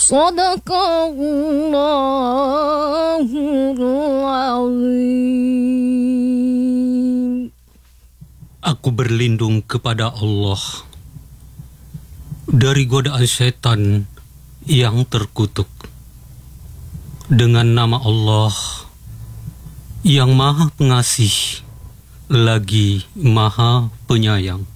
Shadaqallahul azim. Aku berlindung kepada Allah dari godaan setan yang terkutuk. Dengan nama Allah yang Maha Pengasih lagi Maha Penyayang.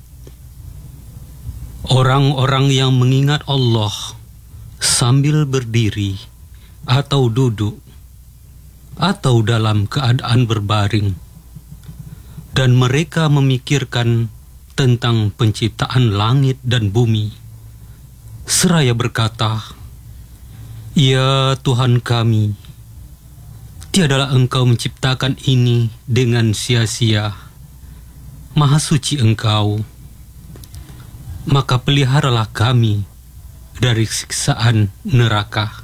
Orang-orang yang mengingat Allah sambil berdiri atau duduk atau dalam keadaan berbaring, dan mereka memikirkan tentang penciptaan langit dan bumi, seraya berkata, "Ya Tuhan kami, tiadalah Engkau menciptakan ini dengan sia-sia. Maha suci Engkau. Maka peliharalah kami dari siksaan neraka.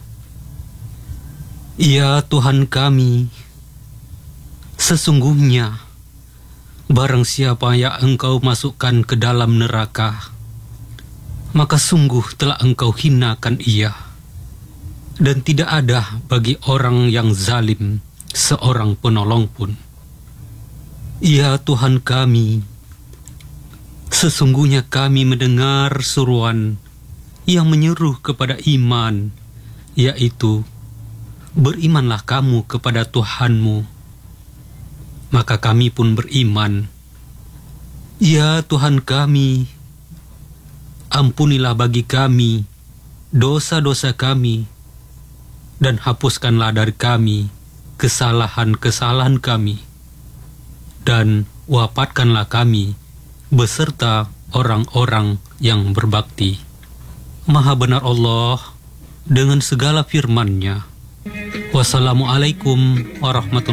Ya Tuhan kami, sesungguhnya barang siapa yang Engkau masukkan ke dalam neraka, maka sungguh telah Engkau hinakan ia. Dan tidak ada bagi orang yang zalim seorang penolong pun. Ya Tuhan kami, sesungguhnya kami mendengar seruan yang menyeru kepada iman, yaitu, berimanlah kamu kepada Tuhanmu. Maka kami pun beriman. Ya Tuhan kami, ampunilah bagi kami dosa-dosa kami, dan hapuskanlah dari kami kesalahan-kesalahan kami, dan wafatkanlah kami beserta orang-orang yang berbakti. Maha benar Allah dengan segala firman-Nya. Wassalamualaikum warahmatullahi